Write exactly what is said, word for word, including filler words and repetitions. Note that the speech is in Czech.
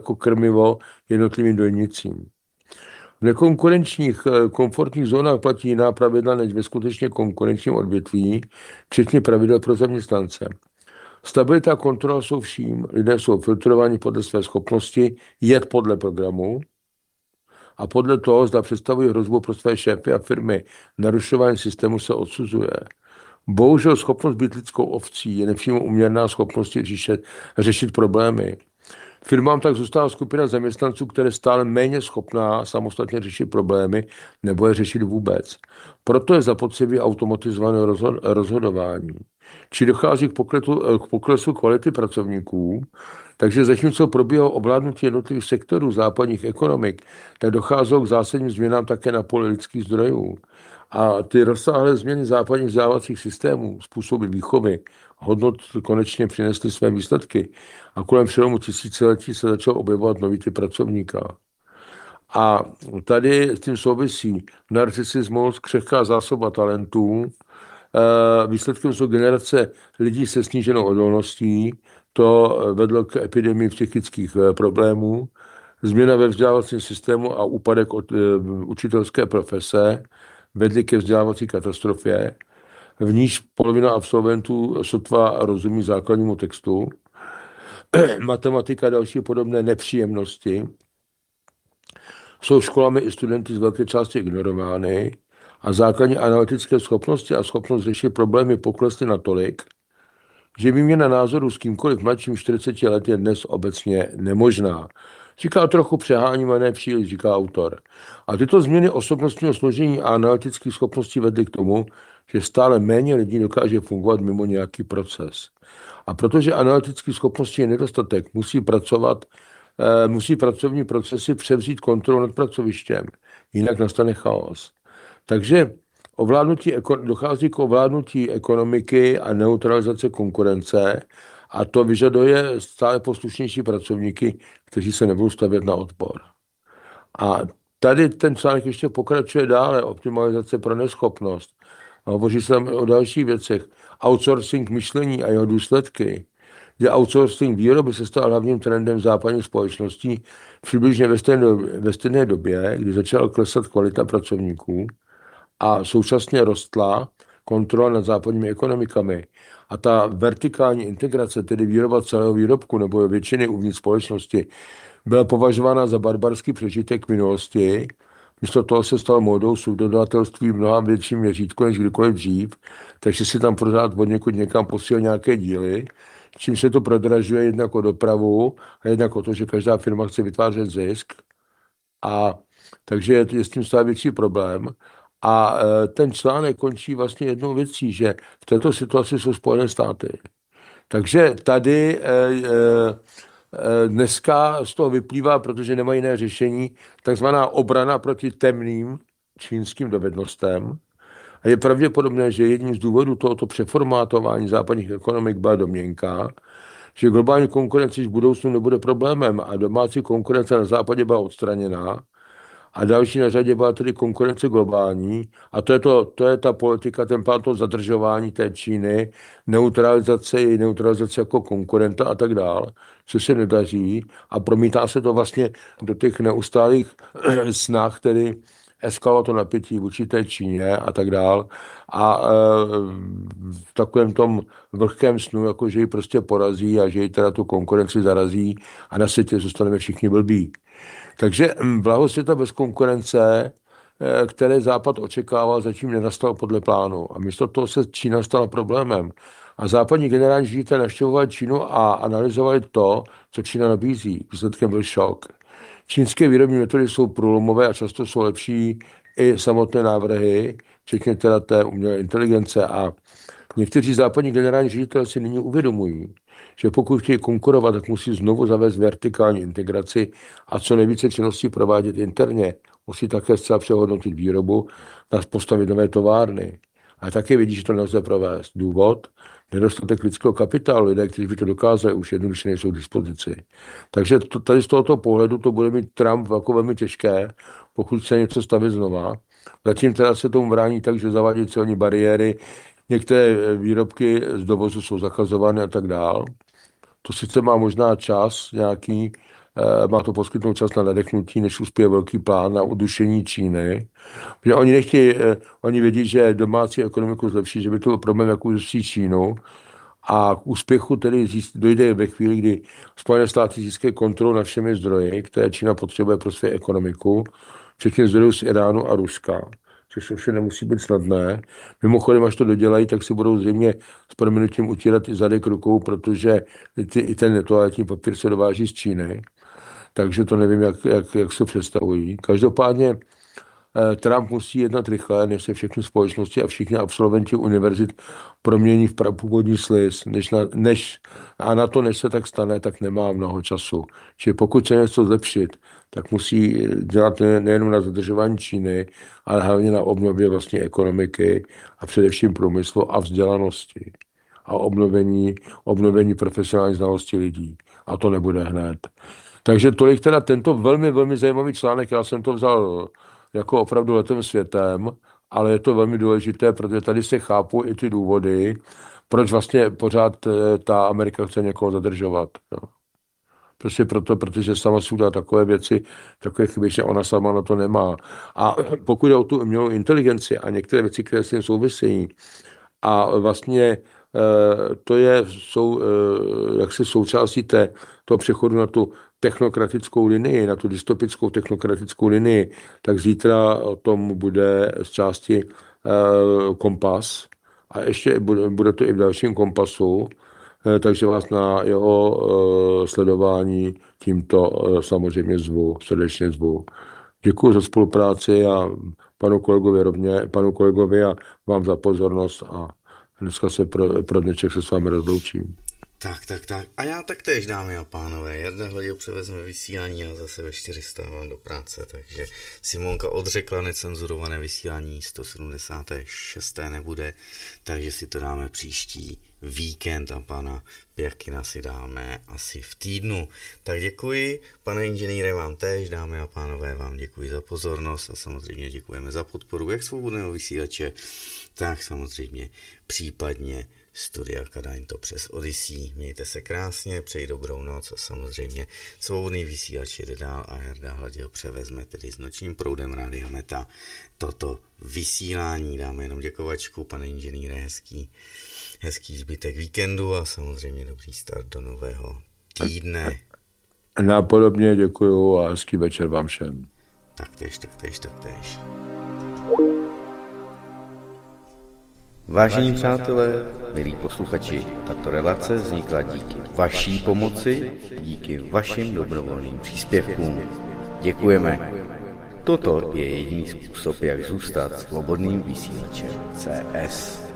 jako krmivo jednotlivým dojnicím. V nekonkurenčních komfortních zónách platí jiná pravidla než ve skutečně konkurenčním odvětví, včetně pravidel pro zaměstnance. Stabilita a kontrola jsou vším, lidé jsou filtrováni podle své schopnosti jet podle programu a podle toho, zda představují hrozbu pro své šéfy a firmy. Narušování systému se odsuzuje. Bohužel schopnost být lidskou ovcí je nepřímo uměrná schopnosti řešit, řešit problémy. Firmám tak zůstává skupina zaměstnanců, které stále méně schopná samostatně řešit problémy nebo je řešit vůbec. Proto je zapotřebí automatizované rozhodování. Či dochází k poklesu, k poklesu kvality pracovníků, takže zatímco probíhalo ovládnutí jednotlivých sektorů západních ekonomik, tak docházelo k zásadním změnám také na poli lidských zdrojů. A ty rozsáhlé změny západních vzdělávacích systémů, způsoby výchovy, hodnot konečně přinesly své výsledky. A kolem přelomu tisíciletí se začal objevovat nový typ pracovníka. A tady s tím souvisí narcisismus, křehká zásoba talentů, výsledkem jsou generace lidí se sníženou odolností, to vedlo k epidemii psychických problémů, změna ve vzdělávacím systému a úpadek od učitelské profese vedly ke vzdělávací katastrofě, v níž polovina absolventů sotva rozumí základnímu textu, matematika a další podobné nepříjemnosti jsou školami i studenty z velké části ignorovány a základní analytické schopnosti a schopnost řešit problémy poklesly natolik, že výměna názorů s kýmkoliv mladším čtyřiceti let je dnes obecně nemožná. Říká trochu přeháníme, ne příliš, říká autor. A tyto změny osobnostního složení a analytických schopností vedly k tomu, že stále méně lidí dokáže fungovat mimo nějaký proces. A protože analytických schopností je nedostatek, musí pracovat, eh, musí pracovní procesy převzít kontrolu nad pracovištěm, jinak nastane chaos. Takže ovládnutí, dochází k ovládnutí ekonomiky a neutralizace konkurence a to vyžaduje stále poslušnější pracovníky, kteří se nebudou stavět na odpor. A tady ten článek ještě pokračuje dále, optimalizace pro neschopnost. A hovoří se tam o dalších věcech. Outsourcing myšlení a jeho důsledky, kde outsourcing výroby se stal hlavním trendem západních společností přibližně ve stejné, době, ve stejné době, kdy začala klesat kvalita pracovníků a současně rostla kontrola nad západními ekonomikami. A ta vertikální integrace, tedy výroba celého výrobku nebo většiny uvnitř společnosti, byla považována za barbarský přežitek minulosti. Místo toho se stalo módou subdodatelství v mnoha větším měřítku než kdykoliv dřív, takže si tam pořád od někud někam posílil nějaké díly, čím se to prodražuje jednak o dopravu a jednak o to, že každá firma chce vytvářet zisk. A takže je, je s tím stále větší problém. A e, ten článek končí vlastně jednou věcí, že v této situaci jsou Spojené státy. Takže tady e, e, dneska z toho vyplývá, protože nemají jiné řešení, takzvaná obrana proti temným čínským dovednostem. A je pravděpodobné, že jedním z důvodů tohoto přeformátování západních ekonomik byla domněnka, že globální konkurence v budoucnu nebude problémem a domácí konkurence na západě byla odstraněná. A další na řadě byla tedy konkurence globální a to je, to, to je ta politika, ten plán toho zadržování té Číny, neutralizace i neutralizace jako konkurenta a tak dál, co se nedaří a promítá se to vlastně do těch neustálých snah, tedy eskalovat to napětí vůči té Číně a tak dál a e, v takovém tom vlhkém snu, jako že ji prostě porazí a že ji teda tu konkurenci zarazí a na světě zůstaneme všichni blbí. Takže blaho světa bez konkurence, které Západ očekával, zatím nenastalo podle plánu. A místo toho se Čína stala problémem. A západní generální ředitelé navštěvovali Čínu a analyzovali to, co Čína nabízí. Výsledkem byl šok. Čínské výrobní metody jsou průlomové a často jsou lepší i samotné návrhy, včetně teda té umělé inteligence. A někteří západní generální ředitelé si nyní uvědomují, že pokud chtějí konkurovat, tak musí znovu zavést vertikální integraci a co nejvíce činností provádět interně. Musí také zcela přehodnotit výrobu, nás postavit nové továrny. A také vidí, že to nelze provést. Důvod? Nedostatek lidského kapitálu. Lidé, kteří by to dokázali, už jednoduše nejsou k dispozici. Takže to, tady z tohoto pohledu to bude mít Trump jako velmi těžké, pokud se něco staví znova. Zatím teda se tomu brání tak, že zavádí celní bariéry, některé výrobky z dovozu jsou zakazovány a tak dál. To sice má možná čas nějaký, má to poskytnout čas na nadechnutí, než uspěje velký plán na udušení Číny. Protože oni nechtějí, oni vědí, že domácí ekonomiku zlepší, že by to byl problém, jak udusí Čínu. A k úspěchu tedy dojde ve chvíli, kdy Spojené státy získají kontrolu nad všemi zdroji, které Čína potřebuje pro svou ekonomiku, včetně zdrojů z Iránu a Ruska, což ovšem nemusí být snadné. Mimochodem, až to dodělají, tak si budou zřejmě s prominutím utírat i zadek rukou, protože ty, i ten toaletní papír se dováží z Číny. Takže to nevím, jak, jak, jak se představují. Každopádně Trump musí jednat rychle, než se všechny společnosti a všichni absolventi univerzit promění v prapůvodní sliz, než na, než, a na to, než se tak stane, tak nemá mnoho času. Čili pokud se něco zlepšit, tak musí dělat ne, nejenom na zadržování Číny, ale hlavně na obnově vlastní ekonomiky a především průmyslu a vzdělanosti a obnovení, obnovení profesionální znalosti lidí. A to nebude hned. Takže tolik teda tento velmi, velmi zajímavý článek, já jsem to vzal jako opravdu letem světem, ale je to velmi důležité, protože tady se chápou i ty důvody, proč vlastně pořád ta Amerika chce někoho zadržovat. No. Prostě proto, protože sama si udělá takové věci, takové chyby, že ona sama na to nemá. A pokud jde o tu umělou inteligenci a některé věci, které s tím souvisejí, a vlastně to je, jsou jaksi součástí té, toho přechodu na tu technokratickou linii, na tu dystopickou technokratickou linii, tak zítra o tom bude z části uh, Kompas a ještě bude, bude to i v dalším Kompasu, uh, takže vás na jeho uh, sledování tímto uh, samozřejmě zvu, srdečně zvu. Děkuji za spolupráci a panu kolegovi rovně, panu kolegovi a vám za pozornost a dneska se pro, pro dnešek se s vámi rozloučím. Tak, tak, tak. A já taktéž, dámy a pánové. Jarda Hladil převezme vysílání a zase ve čtyři stávám do práce, takže Simonka odřekla necenzurované vysílání, sto sedmdesát šest nebude, takže si to dáme příští víkend a pana Pěkina si dáme asi v týdnu. Tak děkuji, pane inženýre, vám též, dámy a pánové, vám děkuji za pozornost a samozřejmě děkujeme za podporu jak svobodného vysílače, tak samozřejmě případně Studia Kadaň to přes Odyssey. Mějte se krásně, přeji dobrou noc a samozřejmě svobodný vysílač jede dál a Jarda Hladil převezme tedy s nočním proudem Rádia Meta toto vysílání. Dáme jenom děkovačku, pane inženýre, hezký, hezký zbytek víkendu a samozřejmě dobrý start do nového týdne. Napodobně děkuju a hezký večer vám všem. Taktéž, taktéž, taktéž. Vážení přátelé, milí posluchači, tato relace vznikla díky vaší pomoci, díky vašim dobrovolným příspěvkům. Děkujeme. Toto je jediný způsob, jak zůstat svobodným vysílačem C S.